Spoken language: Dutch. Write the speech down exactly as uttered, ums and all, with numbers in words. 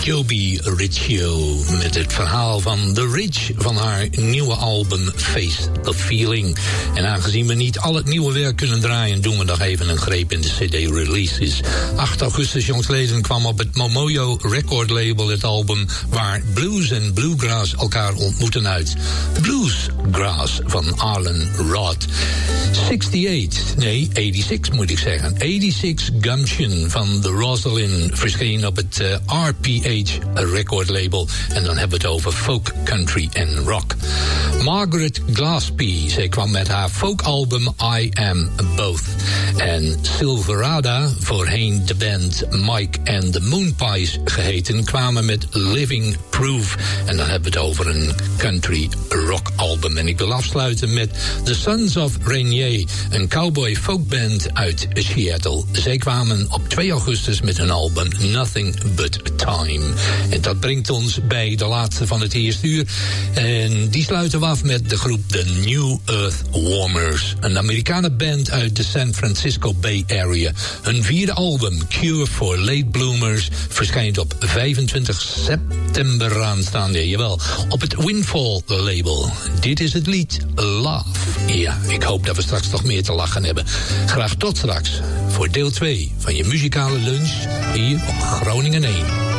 Joby Riccio met het verhaal van The Ridge van haar nieuwe album Face the Feeling. En aangezien we niet al het nieuwe werk kunnen draaien, doen we nog even een greep in de cd-releases. acht augustus jongstleden kwam op het Momoyo Record label het album waar blues en bluegrass elkaar ontmoeten uit. Bluesgrass van Arlen Roth. achtenzestig, nee, eenenzestig moet ik zeggen. eenenzestig Gumption van The Rosalind verscheen op het uh, R P H record label. En dan hebben we het over folk, country en rock. Margaret Glaspie, zij kwam met haar folkalbum I Am Both. En Silverada, voorheen de band Mike and the Moonpies geheten, kwamen met Living Proof. En dan hebben we het over een country rock album. En ik wil afsluiten met The Sons of Rainier, een cowboy folkband uit Seattle. Zij kwamen op twee augustus met hun album Nothing But Time. En dat brengt ons bij de laatste van het eerste uur. En die sluiten we af met de groep The New Earth Warmers. Een Amerikaanse band uit de San Francisco Bay Area. Hun vierde album, Cure for Late Bloomers, verschijnt op vijfentwintig september aanstaande. Jawel, op het Windfall label. Dit is het lied Love. Ja, ik hoop dat we straks nog meer te lachen hebben. Graag tot straks voor deel twee van je muzikale lunch hier op Groningen één.